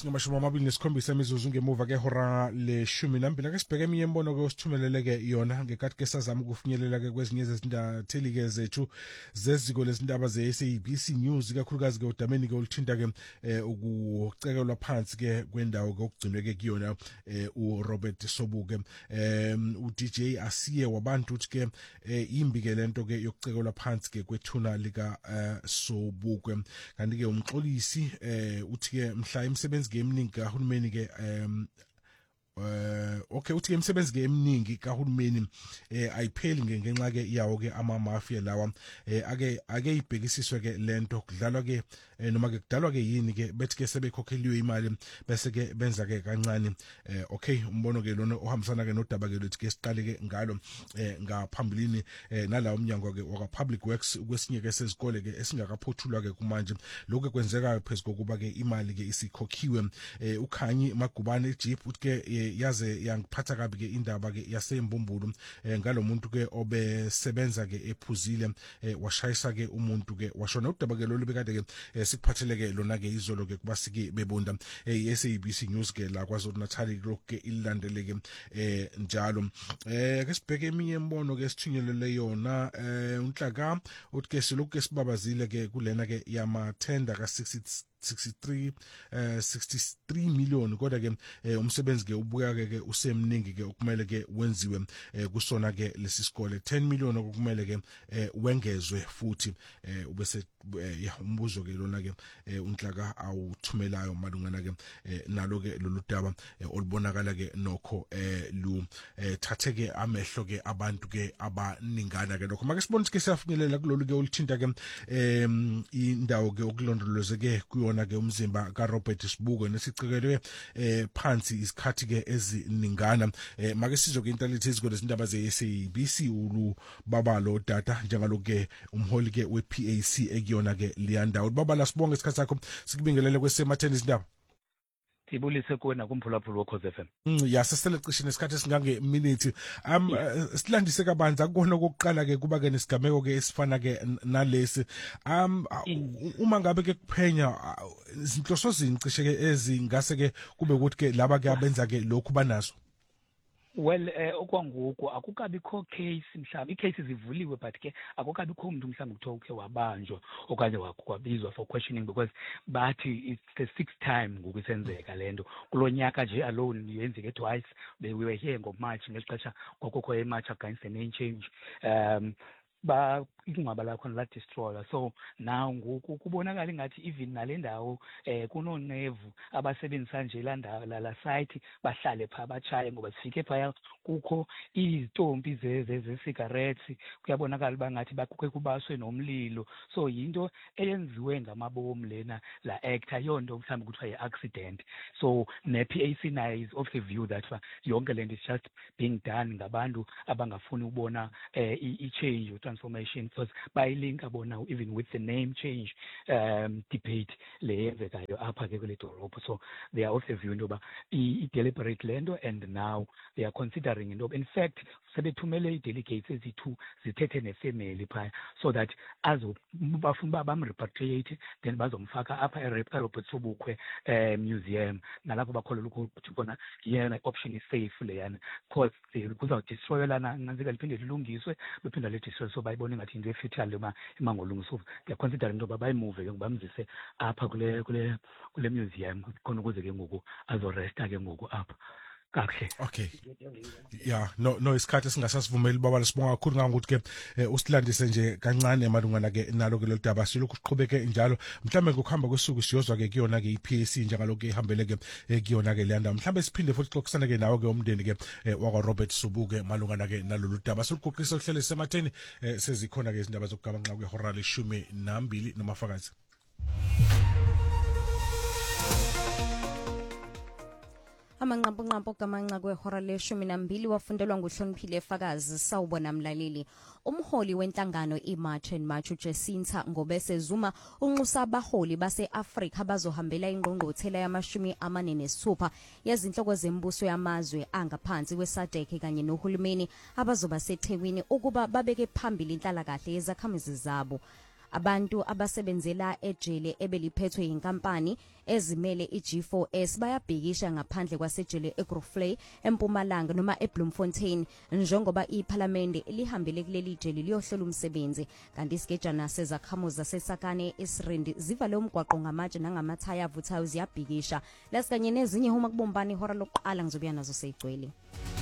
Singamashumi amabili nesikhombisa imizuzu ngemuva kehora le-12 ake sibheke eminye imbono ke osithumeleleke yona ngekhathi ke sazama ukufinyelela ke kwezinye zezindatheli ke zethu zeziko lezindaba ze-SABC News ikakhulukazi ke udameni ke oluthinta ke ukucekelwa phansi ke kwendawo ke okugcinwe ke kuyona uRobert Sobuke uDJ Asiye wabantu uthi ke imbi ke lento ke yokucekelwa phansi ke kwethuna lika Sobuke kanti ke umxolisi uthi ke mhla imisebenzi eminingi kahulumeni ke okay uthi imisebenzi ke eminingi kahulumeni ayipheli ngenxa ke yawo ke ama-mafia lawa ake ibhekisiswe ke lento kudlalwa ke noma ke kudalwa ke yini ke bethi ke sebekhokheliwe imali bese ke benza ke kancane okay umbono ke lona ohambisana ke nodaba ke lethi ke siqale ke ngalo ngaphambilini nalawo umnyango ke waka public works kwesinye ke sezikole ke esingakaphothulwa ke kumanje lokho kwenzeka phezulu kokuba ke imali ke isikhokhiwe ukhanyi magubane eJeep uthi ke yaze yangiphatha kabi ke indaba ke yaseMbumbulu ngalomuntu ke obesebenza ke ephuzile washayisa ke umuntu ke washona udaba ke lolu bekade ke sikuphatheleke lona ke izolo ke kubasiki bebonda SABC News ke la kwaZulu Natal ke ilandeleke njalo ke sibheke eminye imbono ke sithunyelele yona unhlaka uthi ke silokhu ke sibabazile ke kulena ke yama tender ka 63 million kodwa ke umsebenzi ke ubuya ke usemningi ke okumele ke wenziwe kusona ke lesisikole 10 million okumele ke wengezwe futhi ubese umbuzo ke lona ke unhlaka awuthumelayo malungana ke nalo ke lolu daba olubonakala ke nokho lu thatheke amehlo ke abantu ke abaningana ke lokho make sibone ke siyafinyelela kulolu ke oluthinta ke indawo ke okulondolozeke kuyona ke umzimba kaRobert Sobuke nesicikekelwe phansi isikhathi ke eziningana make sizo ke intalithi ezikole izindaba ze-SABC ulu babalo data njengaloku ke umholi ke we-PAC ekuyona ke liyandawo babala sibonge isikhathi sakho sikubingelele kwesematheni izindaba Sibulise kuwena kumphulaphula woKhoze FM. Yasesele cishe nesikhathi esingange-minute silandise kabanzi akukona kokuqala ke kuba ke nesigameko ke esifana ke nalesi uma ngabe ke kuphenya izinhloso zincishe ke ezingase ke kube ukuthi ke laba ke abenza ke lokhu banazo. Well okwangoku akukabikho case mhlawumbe icases ivuliwe but ke akukabikho umuntu mhlawumbe kuthiwa ukhe wabanjwa okanye wakwabizwa for questioning because bathi it's the 6th time ngokusenzeka lento kulonyaka nje alone yenzeke twice we were here ngoMarch ngesixesha kokho eMarch against the name change ingcwaba lakho la destroyer so now ngoku kubonakala ngathi even nalendawo kunonevu abasebenzisa nje la site bahlale pha bachaye ngoba sifike phaya kukho izitompi ze cigarettes kuyabonakala bangathi bakuke kubaswe nomlilo so yinto eyenziwe ngamabomu lena la actor yonto mhlawumbe kuthiwa yi-accident so ne-PAC nayo is of the view that yonke lento is just being done ngabantu abangafuni ukubona i-change transformation because bayilinka bona even with the name change debate leyenzekayo apha ke kule dolophu so they are of the view ndoba i-deliberate lento and now they are considering ndoba in fact sebethumele i-delegates ezithu zithethe ne-family phaya so that bafuna uba bamrepatriate then bazomfaka apha eRobert Sobuke museum nalapho bakholelwa ukuthi khona yena option is safe leyana because kuzawudestroywa lana nanzika liphinde lilungiswe bephinda le-destroy so bayibona ngathi into efutile emangolungiswa they are considering ntoba bayimove ke ngibamzise apha kule museum khona ukuze ke ngoku azoresta ke ngoku apha kahle okay no isikhathi singasasivumeli baba lesibonga kakhulu ngokuthi ke usilandise nje kancane malungana ke nalo ke lodaba silokhu siqhubeke njalo mhlambe ngokuhamba kwesuku siyozwa ke kuyona ke iPAC njengaloku ehambele ke kuyona ke leyanda mhlambe siphinde futhi xoxisana ke nawo ke umndeni ke wakwa Robert Sobuke malungana ke nalolu daba siluguqisa uhlele sematheni sezikhona ke izindaba zokugabanqa kwehora le-12 nomafakazi. Amanqampunqampu kamanqa kwehora le-12 wafundelwa nguhloniphile Fakazi sawubona mlaleli. Umholi wenhlangano iMarch and March uJacinta Ngobese Zuma unxusa abaholi base-Afrika bazohambela ingqongqothela yama-46 yezinhloko zembuso yamazwe angaphansi kweSADC kanye nohulumeni abazoba seThekwini ukuba babeke phambili inhlalakahle yezakhamuzi zabo. abantu abasebenzela ejele ebeliphethwe yinkampani ezimele iG4S bayabhekisha ngaphandle kwasejele eGrootvlei eMpumalanga noma eBloemfontein njengoba iPhalamende lihambele kuleli jele liyohlola umsebenzi kanti isigejana sezakhamuzi zaseSakane eSirindi zivale umgwaqo ngamatshe nangamathaya avuthayo ziyabhikisha lesikanye nezinye uma kubombani ihora lokuqala ngizobuya nazo seyigcwele.